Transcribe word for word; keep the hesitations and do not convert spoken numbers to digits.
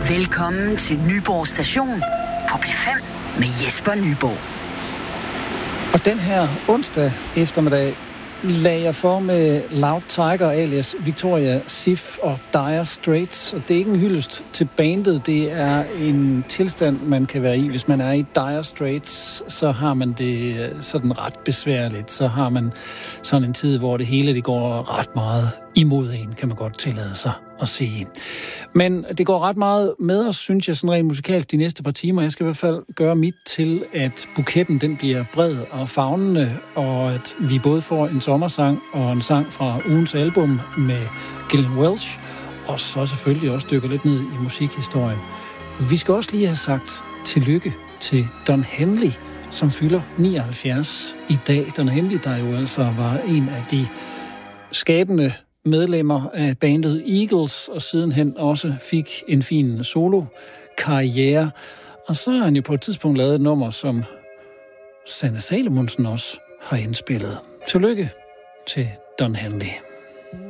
Velkommen til Nyborg Station på P fem med Jesper Nyborg. Og den her onsdag eftermiddag lagde jeg for med Loud Tiger alias Victoria Ziff og Dire Straits. Og det er ikke en hyldest til bandet, det er en tilstand, man kan være i. Hvis man er i Dire Straits, så har man det sådan ret besværligt. Så har man sådan en tid, hvor det hele det går ret meget imod en, kan man godt tillade sig at sige. Men det går ret meget med os, synes jeg, sådan rent musikalsk de næste par timer. Jeg skal i hvert fald gøre mit til, at buketten den bliver bred og favnende, og at vi både får en sommersang og en sang fra ugens album med Gillian Welch, og så selvfølgelig også dykker lidt ned i musikhistorien. Vi skal også lige have sagt tillykke til Don Henley, som fylder nioghalvfjerds i dag. Don Henley, der jo altså var en af de skabende medlemmer af bandet Eagles, og sidenhen også fik en fin solo-karriere. Og så har han jo på et tidspunkt lavet et nummer, som Sanne Salomonsen også har indspillet. Tillykke til Don Henley.